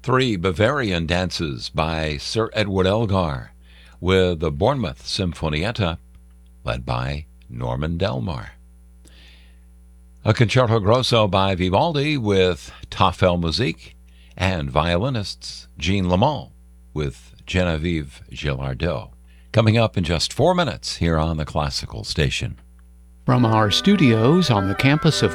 Three Bavarian dances by Sir Edward Elgar, with the Bournemouth Sinfonietta, led by Norman Delmar. A Concerto Grosso by Vivaldi with Tafel Musik, and violinists Jean Lamont with Genevieve Gillardot. Coming up in just 4 minutes here on the Classical Station. From our studios on the campus of